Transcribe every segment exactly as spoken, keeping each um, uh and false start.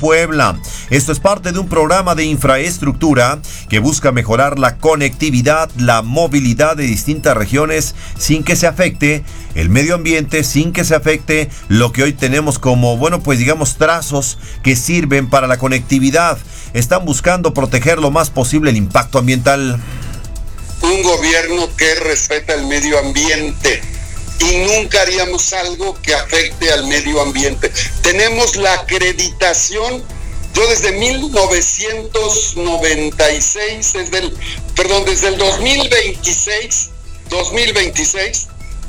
Puebla. Esto es parte de un programa de infraestructura que busca mejorar la conectividad, la movilidad de distintas regiones sin que se afecte el medio ambiente, sin que se afecte lo que hoy tenemos como, bueno, pues digamos trazos que sirven para la conectividad. Están buscando proteger lo más posible el impacto ambiental. Un gobierno que respeta el medio ambiente y nunca haríamos algo que afecte al medio ambiente. Tenemos la acreditación, yo desde mil novecientos noventa y seis, desde el, perdón, desde el dos mil veintiséis, dos mil veintiséis,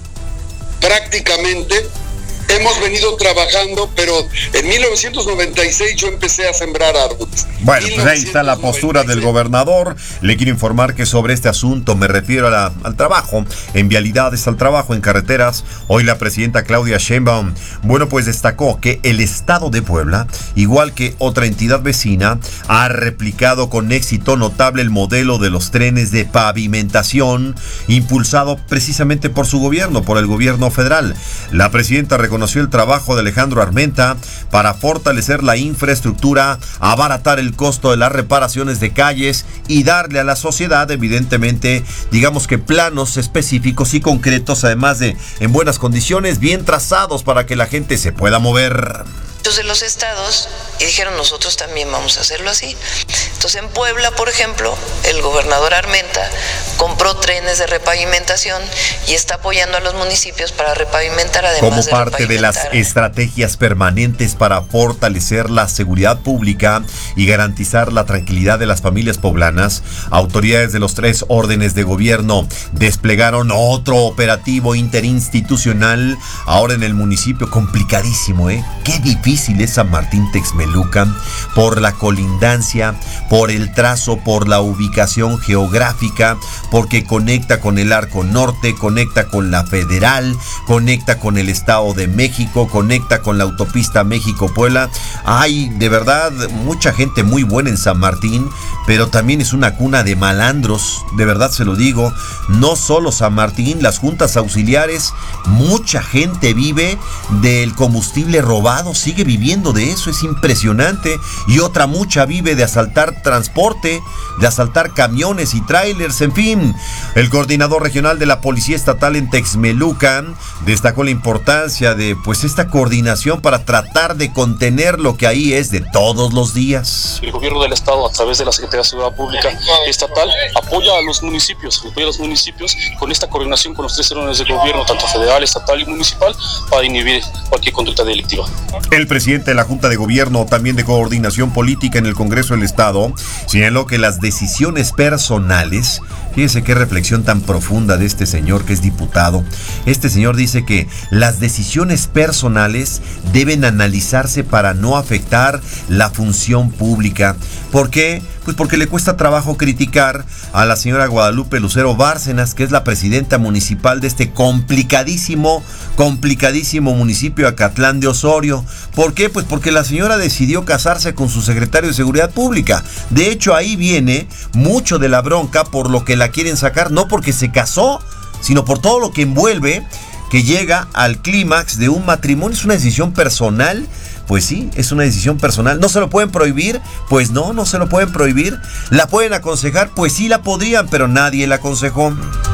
prácticamente hemos venido trabajando, pero en mil novecientos noventa y seis yo empecé a sembrar árboles. Bueno, pues ahí está la postura del gobernador. Le quiero informar que sobre este asunto, me refiero a la, al trabajo, en vialidades, al trabajo en carreteras, hoy la presidenta Claudia Sheinbaum, bueno, pues destacó que el estado de Puebla, igual que otra entidad vecina, ha replicado con éxito notable el modelo de los trenes de pavimentación, impulsado precisamente por su gobierno, por el gobierno federal. La presidenta reconoció conoció el trabajo de Alejandro Armenta para fortalecer la infraestructura, abaratar el costo de las reparaciones de calles y darle a la sociedad, evidentemente, digamos que planos específicos y concretos, además de en buenas condiciones, bien trazados para que la gente se pueda mover. De los estados y dijeron nosotros también vamos a hacerlo así. Entonces en Puebla, por ejemplo, el gobernador Armenta compró trenes de repavimentación y está apoyando a los municipios para repavimentar, además como de parte de las estrategias permanentes para fortalecer la seguridad pública y garantizar la tranquilidad de las familias poblanas. Autoridades de los tres órdenes de gobierno desplegaron otro operativo interinstitucional ahora en el municipio. Complicadísimo, ¿eh? Qué difícil es San Martín Texmelucan, por la colindancia, por el trazo, por la ubicación geográfica, porque conecta con el Arco Norte, conecta con la Federal, conecta con el Estado de México, conecta con la autopista México-Puebla. Hay de verdad mucha gente muy buena en San Martín, pero también es una cuna de malandros, de verdad se lo digo. No solo San Martín, las juntas auxiliares, mucha gente vive del combustible robado, sigue viviendo de eso, es impresionante. Y otra mucha vive de asaltar transporte, de asaltar camiones y trailers, en fin. El coordinador regional de la Policía Estatal en Texmelucan destacó la importancia de pues esta coordinación para tratar de contener lo que ahí es de todos los días. El gobierno del estado, a través de la Secretaría de Seguridad Pública Estatal, apoya a los municipios, apoya a los municipios con esta coordinación con los tres órdenes de gobierno, tanto federal, estatal y municipal, para inhibir cualquier conducta delictiva. El presidente de la Junta de Gobierno, también de Coordinación Política en el Congreso del Estado, señaló que las decisiones personales, fíjese qué reflexión tan profunda de este señor que es diputado. Este señor dice que las decisiones personales deben analizarse para no afectar la función pública. ¿Por qué? Pues porque le cuesta trabajo criticar a la señora Guadalupe Lucero Bárcenas, que es la presidenta municipal de este complicadísimo, complicadísimo municipio Acatlán de Osorio. ¿Por qué? Pues porque la señora decidió casarse con su secretario de Seguridad Pública. De hecho, ahí viene mucho de la bronca por lo que la quieren sacar, no porque se casó, sino por todo lo que envuelve, que llega al clímax de un matrimonio. Es una decisión personal. Pues sí, es una decisión personal. ¿No se lo pueden prohibir? Pues no, no se lo pueden prohibir. ¿La pueden aconsejar? Pues sí la podrían, pero nadie la aconsejó.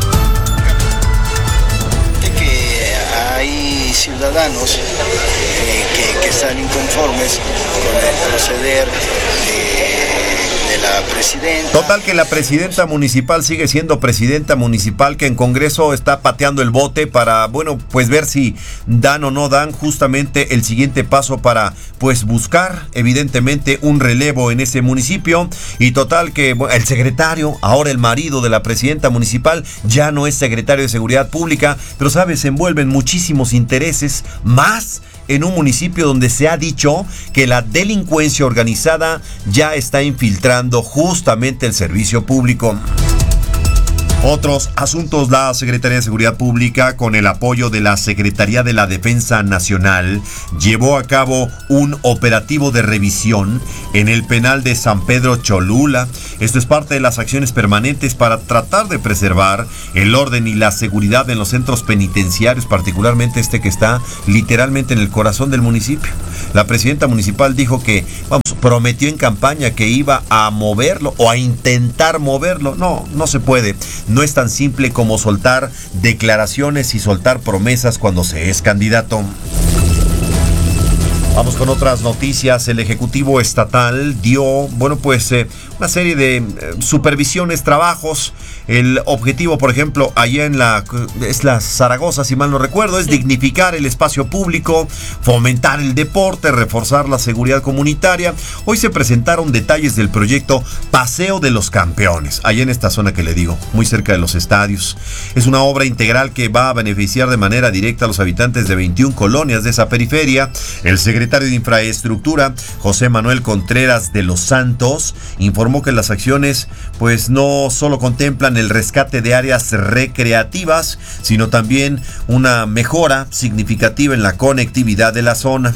De que hay ciudadanos eh, que, que están inconformes con el proceder de, de la presidenta. Total que la presidenta municipal sigue siendo presidenta municipal, que en Congreso está pateando el bote para, bueno, pues ver si dan o no dan justamente el siguiente paso para, pues, buscar evidentemente un relevo en ese municipio. Y total que bueno, el secretario, ahora el marido de la presidenta municipal, ya no es secretario de Seguridad Pública, pero sabes, se envuelven muchísimos intereses más en un municipio donde se ha dicho que la delincuencia organizada ya está infiltrando justamente el servicio público. Otros asuntos, la Secretaría de Seguridad Pública, con el apoyo de la Secretaría de la Defensa Nacional, llevó a cabo un operativo de revisión en el penal de San Pedro Cholula. Esto es parte de las acciones permanentes para tratar de preservar el orden y la seguridad en los centros penitenciarios, particularmente este que está literalmente en el corazón del municipio. La presidenta municipal dijo que, vamos, prometió en campaña que iba a moverlo o a intentar moverlo. No, no se puede. No es tan simple como soltar declaraciones y soltar promesas cuando se es candidato. Vamos con otras noticias. El Ejecutivo Estatal dio, bueno, pues eh, una serie de eh, supervisiones, trabajos. El objetivo, por ejemplo, allá en la, es la Zaragoza, si mal no recuerdo, es dignificar el espacio público, fomentar el deporte, reforzar la seguridad comunitaria. Hoy se presentaron detalles del proyecto Paseo de los Campeones, allá en esta zona que le digo, muy cerca de los estadios. Es una obra integral que va a beneficiar de manera directa a los habitantes de veintiuna colonias de esa periferia. El secretario de Infraestructura, José Manuel Contreras de los Santos, informó que las acciones pues no solo contemplan el rescate de áreas recreativas, sino también una mejora significativa en la conectividad de la zona.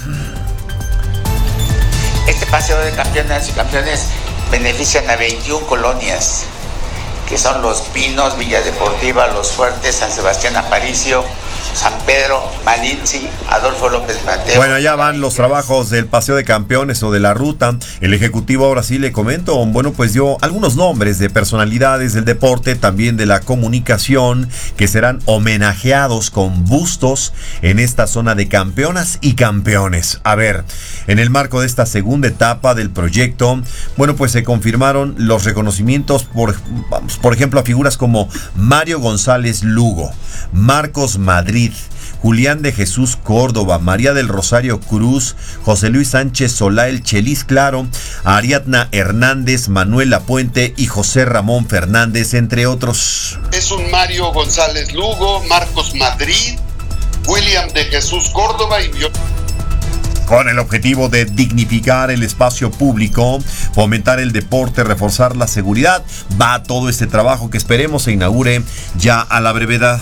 Este paseo de campeonas y campeones benefician a veintiuna colonias, que son Los Pinos, Villa Deportiva, Los Fuertes, San Sebastián Aparicio, San Pedro, Malinzi, Adolfo López Mateo. Bueno, allá van los trabajos del Paseo de Campeones o de la ruta. El Ejecutivo, ahora sí le comento, bueno, pues dio algunos nombres de personalidades del deporte, también de la comunicación, que serán homenajeados con bustos en esta zona de campeonas y campeones. A ver, en el marco de esta segunda etapa del proyecto, bueno, pues se confirmaron los reconocimientos, por, vamos, por ejemplo, a figuras como Mario González Lugo, Marcos Madrid, Julián de Jesús Córdoba, María del Rosario Cruz, José Luis Sánchez Solá, el Chelis Claro, Ariadna Hernández, Manuel Lapuente y José Ramón Fernández, entre otros. Es un Mario González Lugo, Marcos Madrid, William de Jesús Córdoba y yo. Con el objetivo de dignificar el espacio público, fomentar el deporte, reforzar la seguridad, va todo este trabajo que esperemos se inaugure ya a la brevedad.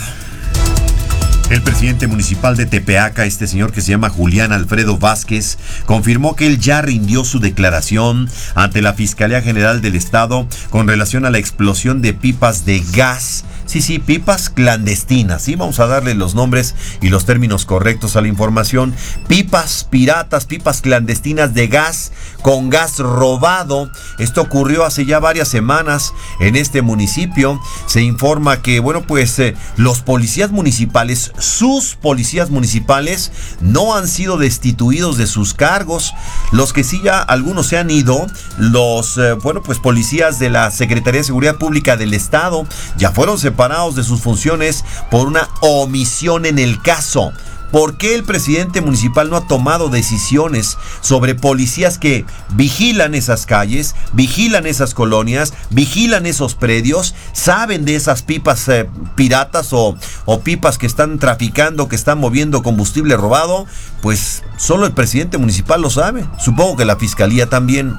El presidente municipal de Tepeaca, este señor que se llama Julián Alfredo Vázquez, confirmó que él ya rindió su declaración ante la Fiscalía General del Estado con relación a la explosión de pipas de gas. Sí, sí, pipas clandestinas, sí, vamos a darle los nombres y los términos correctos a la información. Pipas piratas, pipas clandestinas de gas con gas robado. Esto ocurrió hace ya varias semanas en este municipio. Se informa que, bueno, pues eh, los policías municipales, sus policías municipales, no han sido destituidos de sus cargos. Los que sí ya algunos se han ido, los, eh, bueno, pues policías de la Secretaría de Seguridad Pública del Estado, ya fueron separados de sus funciones por una omisión en el caso. ¿Por qué el presidente municipal no ha tomado decisiones sobre policías que vigilan esas calles, vigilan esas colonias, vigilan esos predios, saben de esas pipas eh, piratas o, o pipas que están traficando, que están moviendo combustible robado? Pues solo el presidente municipal lo sabe. Supongo que la fiscalía también.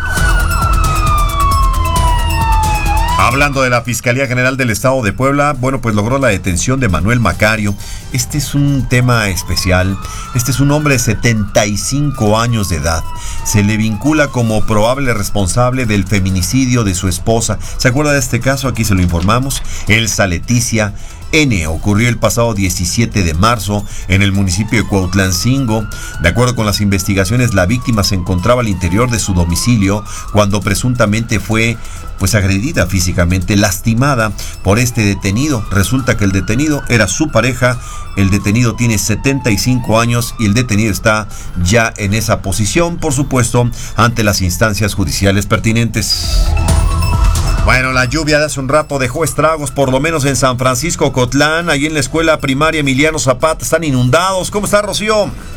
Hablando de la Fiscalía General del Estado de Puebla, bueno, pues logró la detención de Manuel Macario. Este es un tema especial. Este es un hombre de setenta y cinco años de edad. Se le vincula como probable responsable del feminicidio de su esposa. ¿Se acuerda de este caso? Aquí se lo informamos. Elsa Leticia N. Ocurrió el pasado diecisiete de marzo en el municipio de Cuautlancingo. De acuerdo con las investigaciones, la víctima se encontraba al interior de su domicilio cuando presuntamente fue pues agredida físicamente, lastimada por este detenido. Resulta que el detenido era su pareja. El detenido tiene setenta y cinco años y el detenido está ya en esa posición, por supuesto, ante las instancias judiciales pertinentes. Bueno, la lluvia de hace un rato dejó estragos, por lo menos en San Francisco Cotlán. Ahí en la escuela primaria Emiliano Zapata están inundados. ¿Cómo está, Rocío?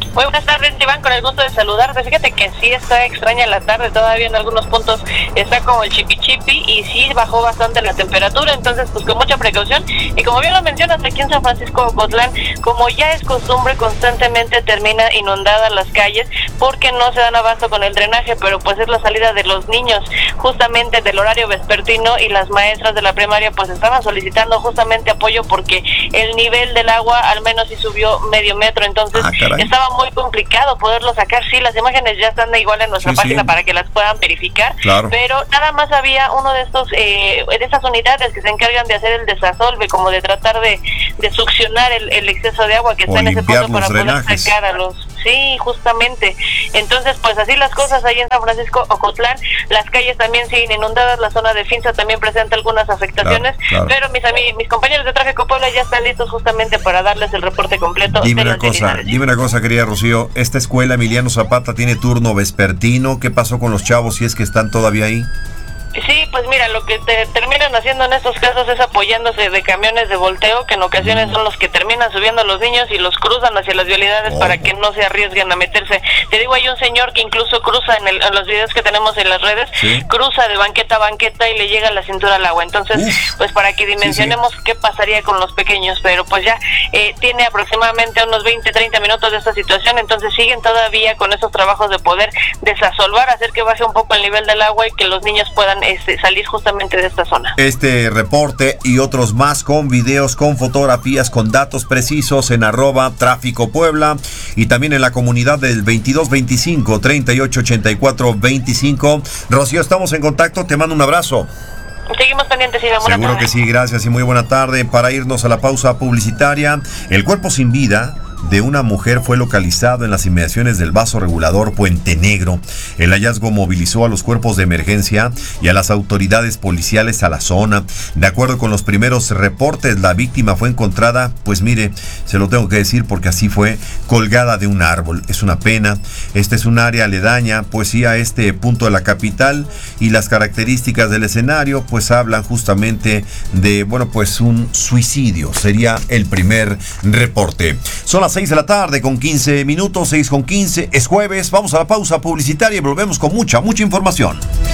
Muy buenas tardes, Iván, con el gusto de saludarte. Fíjate que sí está extraña la tarde, todavía en algunos puntos está como el chipi chipi y sí bajó bastante la temperatura, entonces pues con mucha precaución. Y como bien lo mencionas, aquí en San Francisco Ocotlán, como ya es costumbre, constantemente termina inundadas las calles porque no se dan abasto con el drenaje, pero pues es la salida de los niños justamente del horario vespertino y las maestras de la primaria pues estaban solicitando justamente apoyo porque el nivel del agua al menos sí subió medio metro, entonces ah, estaba muy complicado poderlo sacar. Sí, las imágenes ya están igual en nuestra sí, página sí. para que las puedan verificar, claro. Pero nada más había uno de estos eh, de estas unidades que se encargan de hacer el desasolve, como de tratar de, de succionar el, el exceso de agua que o está en ese punto para drenajes. Poder sacar a los... Sí, justamente. Entonces, pues así las cosas ahí en San Francisco Ocotlán. Las calles también siguen inundadas, la zona de Finza también presenta algunas afectaciones, claro, claro. pero mis, ami- mis compañeros de Tráfico Puebla ya están listos justamente para darles el reporte completo. Dime una cosa, dime una cosa, querida Rocío, ¿esta escuela Emiliano Zapata tiene turno vespertino? ¿Qué pasó con los chavos si es que están todavía ahí? Sí, pues mira, lo que te terminan haciendo en estos casos es apoyándose de camiones de volteo, que en ocasiones son los que terminan subiendo a los niños y los cruzan hacia las vialidades oh. para que no se arriesguen a meterse. Te digo, hay un señor que incluso cruza en, el, en los videos que tenemos en las redes, ¿sí? cruza de banqueta a banqueta y le llega a la cintura al agua. Entonces, Uf. pues para que dimensionemos sí, sí. qué pasaría con los pequeños, pero pues ya eh, tiene aproximadamente unos veinte, treinta minutos de esta situación, entonces siguen todavía con esos trabajos de poder desasolvar, hacer que baje un poco el nivel del agua y que los niños puedan Este, salir justamente de esta zona. Este reporte y otros más con videos, con fotografías, con datos precisos en arroba Tráfico Puebla y también en la comunidad del veintidós veinticinco, treinta y ocho ochenta y cuatro veinticinco. Rocío, estamos en contacto, te mando un abrazo. Seguimos pendientes, Iván. Buena Seguro tarde. que sí, gracias y muy buena tarde. Para irnos a la pausa publicitaria, el cuerpo sin vida de una mujer fue localizado en las inmediaciones del vaso regulador Puente Negro. El hallazgo movilizó a los cuerpos de emergencia y a las autoridades policiales a la zona. De acuerdo con los primeros reportes, la víctima fue encontrada, pues mire, se lo tengo que decir porque así fue, colgada de un árbol. Es una pena. Este es un área aledaña, pues sí, a este punto de la capital, y las características del escenario, pues hablan justamente de, bueno, pues un suicidio. Sería el primer reporte. Son las seis de la tarde con quince minutos, seis con quince, es jueves, vamos a la pausa publicitaria y volvemos con mucha, mucha información.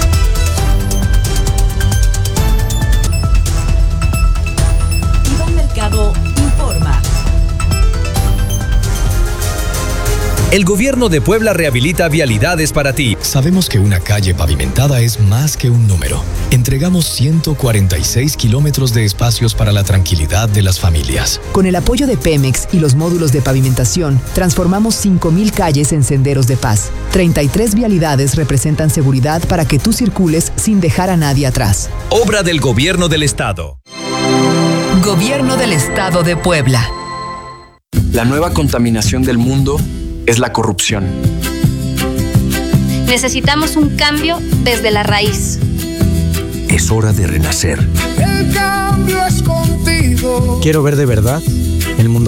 Iván Mercado informa. El gobierno de Puebla rehabilita vialidades para ti. Sabemos que una calle pavimentada es más que un número. Entregamos ciento cuarenta y seis kilómetros de espacios para la tranquilidad de las familias. Con el apoyo de Pemex y los módulos de pavimentación, transformamos cinco mil calles en senderos de paz. treinta y tres vialidades representan seguridad para que tú circules sin dejar a nadie atrás. Obra del Gobierno del Estado. Gobierno del Estado de Puebla. La nueva contaminación del mundo es la corrupción. Necesitamos un cambio desde la raíz. Es hora de renacer. El cambio es contigo. Quiero ver de verdad el mundo